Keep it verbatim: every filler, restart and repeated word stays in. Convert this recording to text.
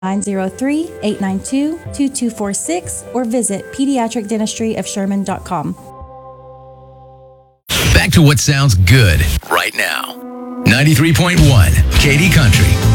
nine zero three, eight nine two, two two four six or visit pediatric dentistry of sherman dot com. Back to what sounds good right now. ninety-three point one Katy Country.